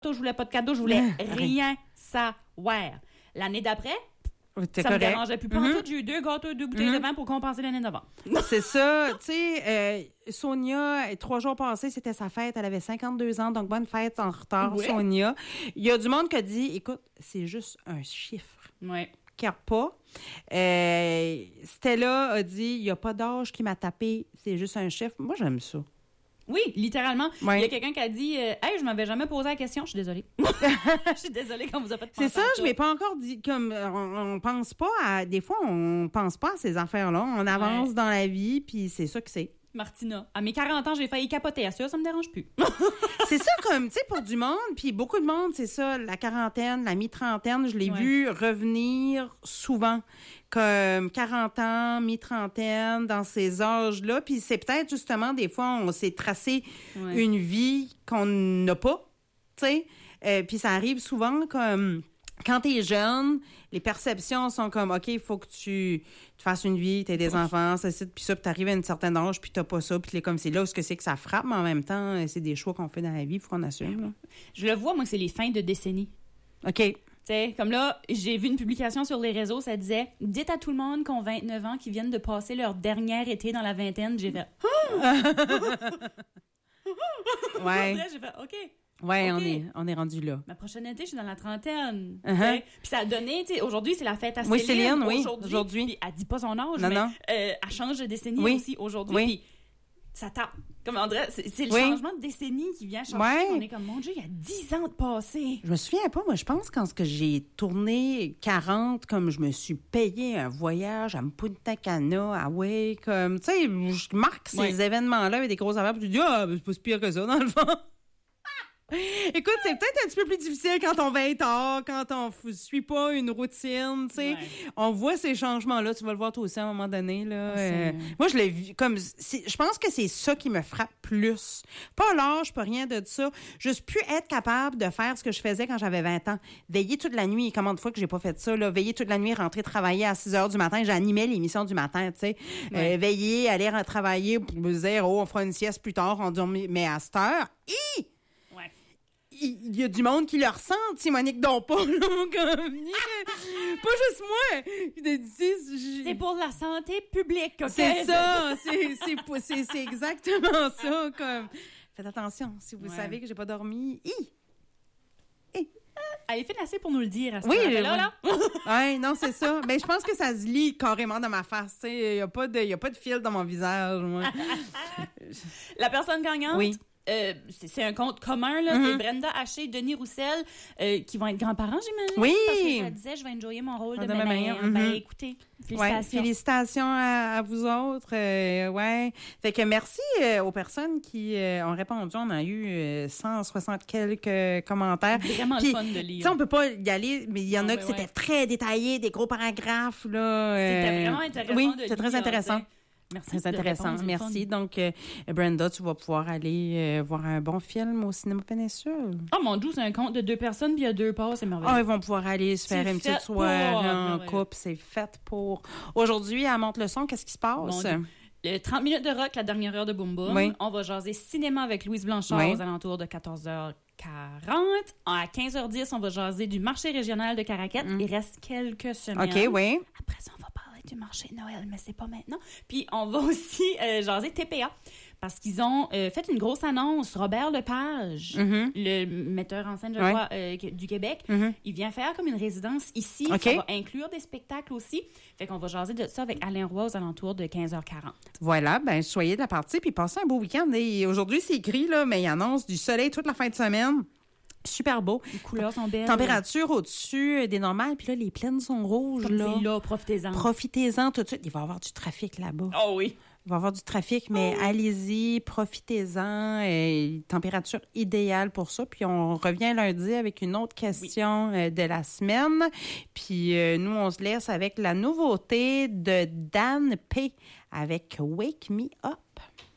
je voulais pas de cadeau, je voulais rien savoir. L'année d'après, ça me dérangeait plus. Pantoute, j'ai eu 2 gâteaux, 2 bouteilles de vin pour compenser l'année d'avant. C'est ça. Tu sais, Sonia, 3 jours passés, c'était sa fête. Elle avait 52 ans, donc bonne fête en retard, Sonia. Il y a du monde qui a dit, écoute, c'est juste un chiffre. Oui. Pas. Stella a dit, il n'y a pas d'âge qui m'a tapé, c'est juste un chiffre. Moi, j'aime ça. Oui, littéralement. Ouais. Il y a quelqu'un qui a dit hey, je m'avais jamais posé la question. Je suis désolée. Je suis désolée quand vous a fait penser. C'est ça, je m'ai pas encore dit. Comme on pense pas à. Des fois, on pense pas à ces affaires-là. On avance dans la vie, puis c'est ça que c'est. Martina, à mes 40 ans, j'ai failli capoter. À ça me dérange plus. C'est ça, comme, tu sais, pour du monde, puis beaucoup de monde, c'est ça, la quarantaine, la mi-trentaine, je l'ai vu revenir souvent, comme 40 ans, mi-trentaine, dans ces âges-là. Puis c'est peut-être, justement, des fois, on s'est tracé une vie qu'on n'a pas, tu sais. Puis ça arrive souvent comme... Quand t'es jeune, les perceptions sont comme, OK, il faut que tu te fasses une vie, t'aies des enfants, ça, puis ça, puis t'arrives à une certaine âge, puis t'as pas ça, puis comme c'est là où c'est que ça frappe, mais en même temps, c'est des choix qu'on fait dans la vie, il faut qu'on assume. Là. Je le vois, moi, c'est les fins de décennie. OK. Tu sais, comme là, j'ai vu une publication sur les réseaux, ça disait « Dites à tout le monde qui ont 29 ans, qui viennent de passer leur dernier été dans la vingtaine. » J'ai fait Ouais. Après, j'ai fait « OK. » Oui, okay. on est rendu là. Ma prochaine été, je suis dans la trentaine. Puis ça a donné, tu sais, aujourd'hui, c'est la fête à Céline. Oui, Céline, oui, aujourd'hui. Puis elle dit pas son âge, non, mais non. Elle change de décennie aussi aujourd'hui. Oui. Puis ça tape. Comme on dirait, c'est le changement de décennie qui vient changer. On est comme, mon Dieu, il y a 10 ans de passé. Je me souviens pas, moi, je pense quand j'ai tourné 40, comme je me suis payé un voyage à Punta Cana, à Hawaï, comme, tu sais, je marque ces événements-là avec des grosses affaires, puis je dis, c'est pas si pire que ça, dans le fond. Écoute, c'est peut-être un petit peu plus difficile quand on va être tard, quand on suit pas une routine, tu sais. On voit ces changements-là, tu vas le voir toi aussi à un moment donné, là. Moi, je l'ai vu comme... Je pense que c'est ça qui me frappe plus. Pas l'âge, pas rien de ça. Juste plus être capable de faire ce que je faisais quand j'avais 20 ans. Veiller toute la nuit. Combien de fois que j'ai pas fait ça, là? Veiller toute la nuit, rentrer travailler à 6 heures du matin. J'animais l'émission du matin, tu sais. Veiller, aller travailler pour me dire, on fera une sieste plus tard, on dormit. Mais à cette heure, il y a du monde qui le ressent, Monique Dompa, là, comme... pas juste moi. C'est pour la santé publique, OK? C'est ça, c'est exactement ça, comme... Faites attention, si vous savez que j'ai pas dormi. Elle est fine assez pour nous le dire à ce moment-là. Oui, non, c'est ça. Mais je pense que ça se lit carrément dans ma face, tu sais. Il y a pas de fil dans mon visage, moi. La personne gagnante? Oui. C'est un compte commun, là. C'est Brenda Haché, Denis Roussel, qui vont être grands-parents, j'imagine. Oui. Parce que ça disait, je vais enjoyer mon rôle de mère. Ben, écoutez, félicitations. Félicitations à vous autres. Fait que merci aux personnes qui ont répondu. On a eu 160 quelques commentaires. Vraiment le fun de lire. Tu sais, on peut pas y aller, mais il y en a qui c'était très détaillé, des gros paragraphes, là. C'était vraiment intéressant de lire. Oui, c'est très intéressant. Merci. Très intéressant. Merci. Donc, Brenda, tu vas pouvoir aller voir un bon film au Cinéma Péninsule. Oh mon Dieu, c'est un compte de 2 personnes, puis il y a 2 passes, c'est merveilleux. Ils vont pouvoir aller se faire une petite soirée en couple. C'est fait pour... Aujourd'hui, à Monte-le-Son, qu'est-ce qui se passe? Le 30 minutes de rock, la dernière heure de Boom Boom. Oui. On va jaser cinéma avec Louise Blanchard aux alentours de 14h40. À 15h10, on va jaser du marché régional de Caraquette. Il reste quelques semaines. OK, oui. Après ça, on va parler du marché Noël, mais c'est pas maintenant. Puis on va aussi jaser TPA parce qu'ils ont fait une grosse annonce. Robert Lepage, le metteur en scène, je crois, du Québec, il vient faire comme une résidence ici. Ça va inclure des spectacles aussi. Fait qu'on va jaser de ça avec Alain Roy aux alentours de 15h40. Voilà, ben soyez de la partie puis passez un beau week-end. Et aujourd'hui, c'est écrit, là, mais il annonce du soleil toute la fin de semaine. Super beau. Les couleurs sont belles. Température au-dessus des normales. Puis là, les plaines sont rouges. Comme c'est là, profitez-en. Profitez-en tout de suite. Il va y avoir du trafic là-bas. Oh oui. Il va y avoir du trafic, mais allez-y, profitez-en. Température idéale pour ça. Puis on revient lundi avec une autre question de la semaine. Puis nous, on se laisse avec la nouveauté de Dan P. avec Wake Me Up.